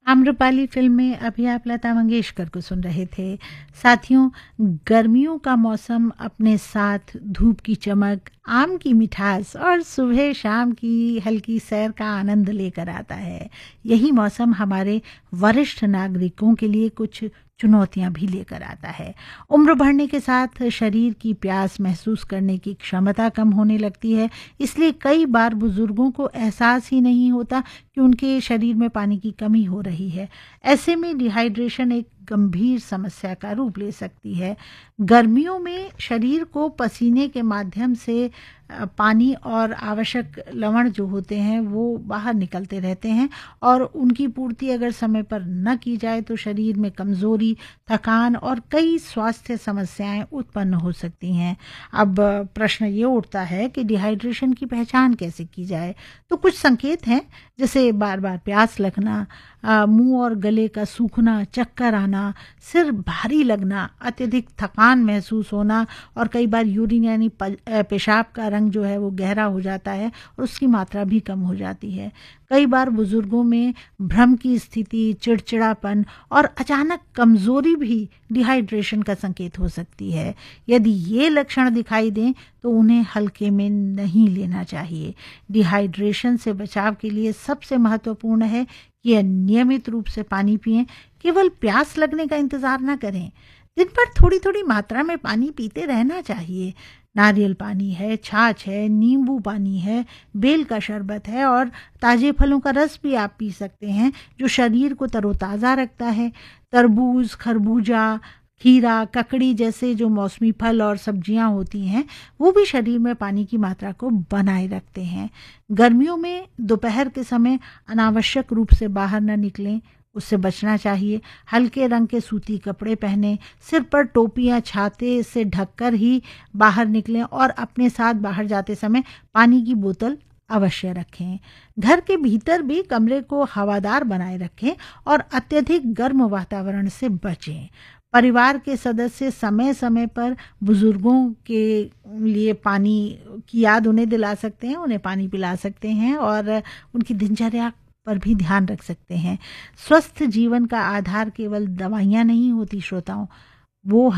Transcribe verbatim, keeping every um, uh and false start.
Amrapali film में अभी आप लता मंगेशकर को सुन रहे थे। साथियों, गर्मियों का मौसम अपने साथ धूप की चमक, आम की मिठास और सुबह शाम की हल्की सैर का आनंद लेकर आता है। यही मौसम हमारे वरिष्ठ नागरिकों के लिए कुछ चुनौतियां भी लेकर आता है। उम्र बढ़ने के साथ शरीर की प्यास महसूस करने की क्षमता कम होने लगती है, इसलिए कई बार बुजुर्गों को एहसास ही नहीं होता कि उनके शरीर में पानी की कमी हो रही है। ऐसे में डिहाइड्रेशन एक गंभीर समस्या का रूप ले सकती है। गर्मियों में शरीर को पसीने के माध्यम से पानी और आवश्यक लवण जो होते हैं वो बाहर निकलते रहते हैं, और उनकी पूर्ति अगर समय पर न की जाए तो शरीर में कमजोरी, थकान और कई स्वास्थ्य समस्याएं उत्पन्न हो सकती हैं। अब प्रश्न ये उठता है कि डिहाइड्रेशन की पहचान कैसे की जाए। तो कुछ संकेत हैं, जैसे बार बार प्यास लगना, मुंह और गले का सूखना, चक्कर आना, सिर भारी लगना, अत्यधिक थकान महसूस होना, और कई बार यूरिन यानी पेशाब का रंग जो है वो गहरा हो जाता है और उसकी मात्रा भी कम हो जाती है। कई बार बुजुर्गों में भ्रम की स्थिति, चिड़चिड़ापन और अचानक कमजोरी भी डिहाइड्रेशन का संकेत हो सकती है। यदि ये लक्षण दिखाई दें तो उन्हें हल्के में नहीं लेना चाहिए। डिहाइड्रेशन से बचाव के लिए सबसे महत्वपूर्ण है कि नियमित रूप से पानी पिएं। केवल प्यास लगने का इंतजार न करें। दिन भर थोड़ी थोड़ी मात्रा में पानी पीते रहना चाहिए। नारियल पानी है, छाछ है, नींबू पानी है, बेल का शरबत है और ताजे फलों का रस भी आप पी सकते हैं, जो शरीर को तरोताज़ा रखता है। तरबूज, खरबूजा, खीरा, ककड़ी जैसे जो मौसमी फल और सब्जियां होती हैं वो भी शरीर में पानी की मात्रा को बनाए रखते हैं। गर्मियों में दोपहर के समय अनावश्यक रूप से बाहर न निकलें, उससे बचना चाहिए। हल्के रंग के सूती कपड़े पहने, सिर पर टोपी या छाते से ढककर ही बाहर निकलें और अपने साथ बाहर जाते समय पानी की बोतल अवश्य रखें। घर के भीतर भी कमरे को हवादार बनाए रखें और अत्यधिक गर्म वातावरण से बचें। परिवार के सदस्य समय समय पर बुजुर्गों के लिए पानी की याद उन्हें दिला सकते हैं, उन्हें पानी पिला सकते हैं और उनकी दिनचर्या पर भी ध्यान रख सकते हैं। स्वस्थ जीवन का आधार केवल दवाइयाँ नहीं होती श्रोताओं, वो